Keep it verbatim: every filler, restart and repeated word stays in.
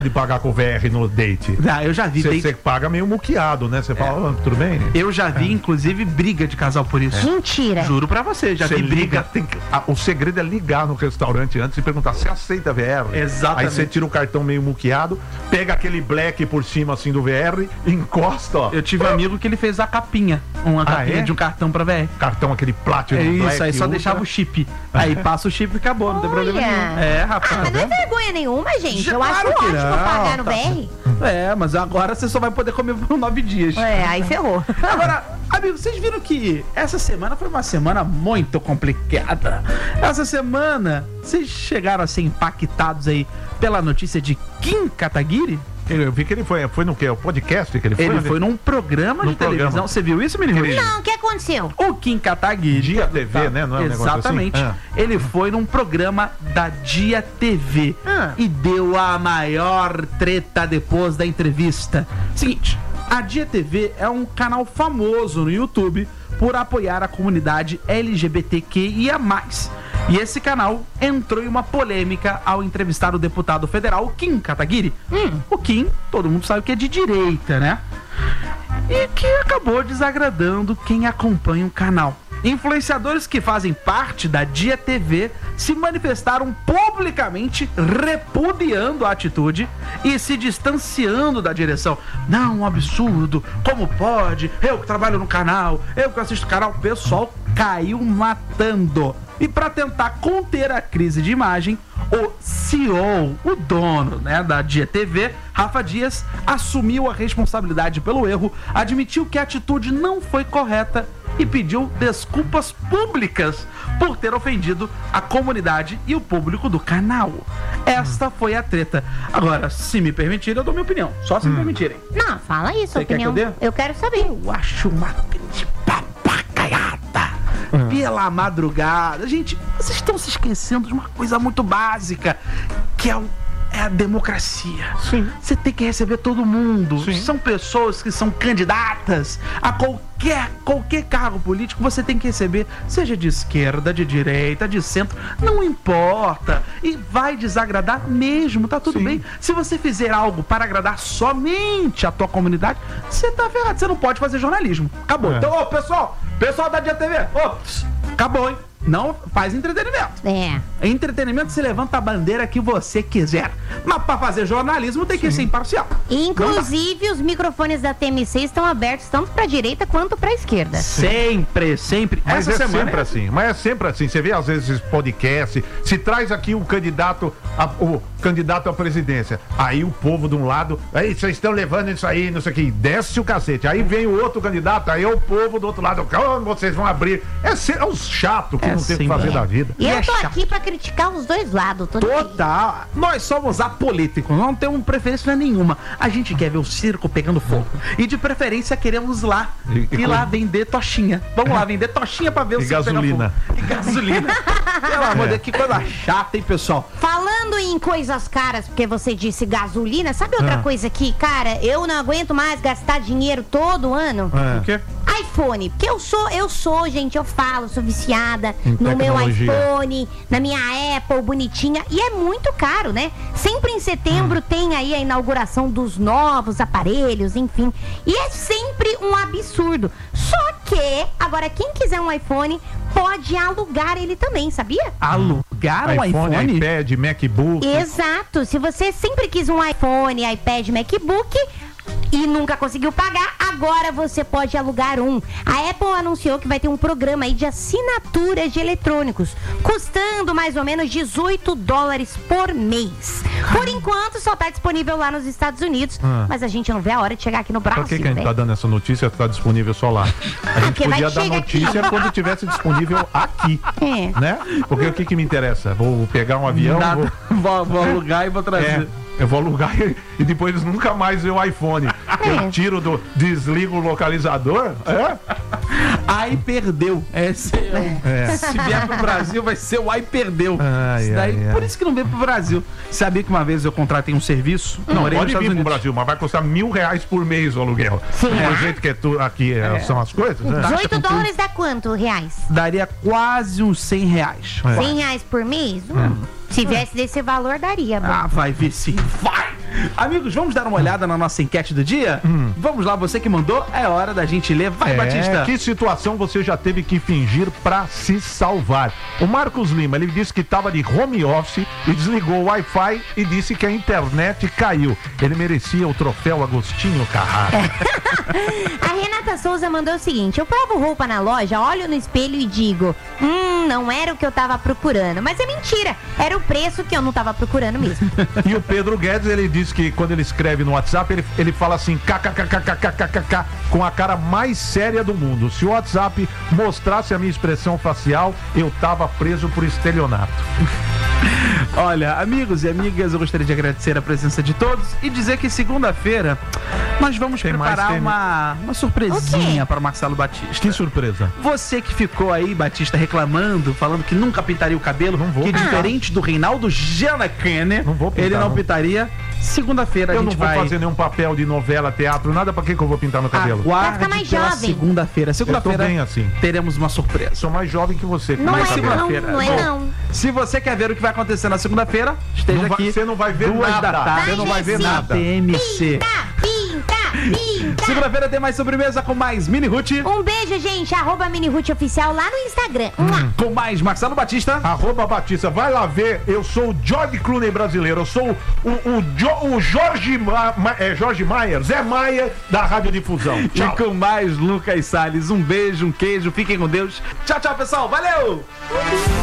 de pagar com o V R no date. Ah, eu já vi. Você date... paga meio muqueado, né? Você fala, ah, tudo bem? Eu já vi, é. inclusive, briga de casal por isso. É. Mentira. Juro pra você, já Cê vi briga. Liga, tem que... ah, o segredo é ligar no restaurante antes e perguntar, você aceita V R? Exatamente. Aí você tira o cartão meio muqueado, pega aquele black por cima assim do V R, encosta, ó. Eu tive um amigo que ele fez a capinha. Uma ah, capinha é? de um cartão pra V R. Cartão aquele Platinum é isso, black. aí só ultra. deixava o chip. Aí passa o chip e acabou, não tem problema nenhum. É, rapaz. Ah, mas não é vergonha nenhuma, gente. Já, eu acho claro ótimo não, pagar no tá. V R. É, mas agora você só vai poder comer por nove dias. É, aí ferrou. Agora, amigo, vocês viram que essa semana foi uma semana muito complicada. Essa semana, vocês chegaram a ser impactados aí pela notícia de Kim Kataguiri? Eu vi que ele foi, foi no quê? O podcast que ele foi? Ele foi num programa num de televisão. programa. Você viu isso, menino? Não, o que aconteceu? O Kim Kataguiri. Dia T V, né? Não é um Exatamente. Negócio assim? Ele foi num programa da Dia T V Ah. e deu a maior treta depois da entrevista. Seguinte, a Dia T V é um canal famoso no YouTube por apoiar a comunidade L G B T Q I A mais. E esse canal entrou em uma polêmica ao entrevistar o deputado federal Kim Kataguiri. Hum. O Kim, todo mundo sabe que é de direita, né? E que acabou desagradando quem acompanha o canal. Influenciadores que fazem parte da Dia T V se manifestaram publicamente repudiando a atitude e se distanciando da direção. Não, um absurdo, como pode? Eu que trabalho no canal, eu que assisto o canal, o pessoal caiu matando. E para tentar conter a crise de imagem, o C E O, o dono, né, da Dia T V, Rafa Dias, assumiu a responsabilidade pelo erro, admitiu que a atitude não foi correta e pediu desculpas públicas por ter ofendido a comunidade e o público do canal. Esta foi a treta. Agora, se me permitirem, eu dou minha opinião. Só se hum. me permitirem. Não, fala isso, Você opinião. Quer que eu dê? Eu quero saber. Eu acho uma grande papagaiada. Hum. Pela madrugada. Gente, vocês estão se esquecendo de uma coisa muito básica, que é o É a democracia. Sim. Você tem que receber todo mundo. Sim. São pessoas que são candidatas a qualquer, qualquer cargo político. Você tem que receber, seja de esquerda, de direita, de centro, não importa. E vai desagradar mesmo, tá tudo Sim. bem. Se você fizer algo para agradar somente a tua comunidade, você tá ferrado. Você não pode fazer jornalismo. Acabou. É. Então, ô, pessoal, pessoal da Dia T V, ô, acabou, hein? Não faz entretenimento. É. Entretenimento, você levanta a bandeira que você quiser. Mas pra fazer jornalismo tem que Sim. ser imparcial. Inclusive, os microfones da T M C estão abertos tanto pra direita quanto pra esquerda. Sempre, sempre. Mas Essa é semana sempre é... assim. Mas é sempre assim. Você vê às vezes podcast, se traz aqui um candidato, a, o candidato à presidência. Aí o povo de um lado, aí vocês estão levando isso aí, não sei o que, desce o cacete. Aí vem o outro candidato, aí é o povo do outro lado, como vocês vão abrir? É, é os chato que É não tem o que sim, fazer é. da vida. E eu é tô chato. aqui pra criticar os dois lados. Tô Total. Nós somos apolíticos, não temos preferência nenhuma. A gente quer ver o circo pegando fogo. E de preferência queremos lá E- e ir lá com- vender tochinha. Vamos lá vender tochinha pra ver o E circo gasolina. pegar fogo. E gasolina. Pelo amor de É. Deus, que coisa chata, hein, pessoal? Falando em coisas caras, porque você disse gasolina, sabe outra Ah. coisa que, cara, eu não aguento mais gastar dinheiro todo ano? É. O quê? iPhone, porque eu sou, eu sou, gente, eu falo, sou viciada Em no meu tecnologia. iPhone, na minha Apple bonitinha, e é muito caro, né? Sempre em setembro Hum. tem aí a inauguração dos novos aparelhos, enfim, e é sempre um absurdo. Só que, agora, quem quiser um iPhone, pode alugar ele também, sabia? Alugar um iPhone, iPhone? iPad, MacBook. Exato, se você sempre quis um iPhone, iPad, MacBook e nunca conseguiu pagar, agora você pode alugar um. A Apple anunciou que vai ter um programa aí de assinaturas de eletrônicos, custando mais ou menos dezoito dólares por mês. Por enquanto só tá disponível lá nos Estados Unidos, Ah. mas a gente não vê a hora de chegar aqui no Brasil, Pra que, que a gente né? tá dando essa notícia que tá disponível só lá? A gente Porque vai podia dar chegar notícia aqui. quando tivesse disponível aqui. É. Né? Porque o que que me interessa? Vou pegar um avião, Nada. vou... Vou, vou alugar e vou trazer. É, eu vou alugar e, e depois eles nunca mais ver o iPhone. Eu tiro do. Desligo o localizador. É? Ai, perdeu. Esse é, É. Se vier pro Brasil, vai ser o ai, perdeu. Ai, Isso daí, ai, ai. por isso que não veio pro Brasil. Sabia que uma vez eu contratei um serviço? Não, era nos Pode Estados vir pro Unidos. Brasil, mas vai custar mil reais por mês o aluguel. Sim. Do jeito que é tu, aqui é, são as coisas, né? Taxa dezoito com tudo. dólares dá quanto reais? Daria quase uns cem reais. É. cem reais por mês? Hum, se viesse desse valor, daria, bom. Ah, vai ver sim. Vai! Amigos, vamos dar uma olhada na nossa enquete do dia? Hum. Vamos lá, você que mandou, é hora da gente ler. Vai, é, Batista. Que situação você já teve que fingir pra se salvar? O Marcos Lima, ele disse que estava de home office e desligou o Wi-Fi e disse que a internet caiu. Ele merecia o troféu Agostinho Carrara. A Renata Souza mandou o seguinte: eu provo roupa na loja, olho no espelho e digo, hum, não era o que eu tava procurando. Mas é mentira, era o preço que eu não tava procurando mesmo. E o Pedro Guedes, ele diz que quando ele escreve no WhatsApp, ele, ele fala assim, kkkkkkkkk, com a cara mais séria do mundo. Se o WhatsApp mostrasse a minha expressão facial, eu tava preso por estelionato. Olha, amigos e amigas, eu gostaria de agradecer a presença de todos e dizer que segunda-feira nós vamos Tem preparar mais, tem- uma, uma surpresinha para o Marcelo Batista. Que surpresa. Você que ficou aí, Batista, reclamando, falando que nunca pintaria o cabelo, Não vou que pintar. diferente do Reinaldo Giannaccane, Não vou pintar, ele não, não. pintaria. Segunda-feira a Eu gente não vou vai... fazer nenhum papel de novela, teatro, nada. Pra que que eu vou pintar meu cabelo? Vai Aguarde ficar mais pela jovem. segunda-feira. Segunda-feira bem assim. teremos uma surpresa. Sou mais jovem que você. Não Mas é cabelo. não, segunda-feira. não é Bom, não. Se você quer ver o que vai acontecer na segunda-feira, esteja Não vai- aqui. você não vai ver duas nada. da tarde. Você não vai ver sim. nada. T M C. Pinta, pinta, pinta. Segunda-feira tem mais sobremesa com mais Mini Ruth, Um beijo, gente, arroba Mini Ruth Oficial lá no Instagram. Mua. com mais Marcelo Batista. Arroba Batista, vai lá ver. Eu sou o George Clooney brasileiro. Eu sou o, o, Jo- o Jorge, Ma, Ma- é, Jorge Maier, Zé Maia da Radiodifusão. Tchau. E com mais Lucas Salles. Um beijo, um queijo. Fiquem com Deus. Tchau, tchau, pessoal. Valeu!